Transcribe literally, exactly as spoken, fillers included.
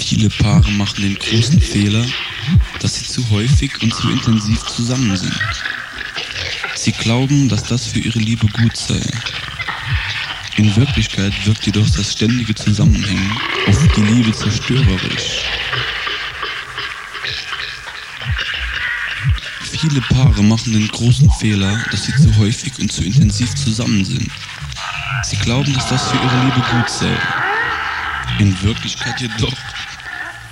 Viele Paare machen den großen Fehler, dass sie zu häufig und zu intensiv zusammen sind. Sie glauben, dass das für ihre Liebe gut sei. In Wirklichkeit wirkt jedoch das ständige Zusammenhängen auf die Liebe zerstörerisch. Viele Paare machen den großen Fehler, dass sie zu häufig und zu intensiv zusammen sind. Sie glauben, dass das für ihre Liebe gut sei. In Wirklichkeit jedoch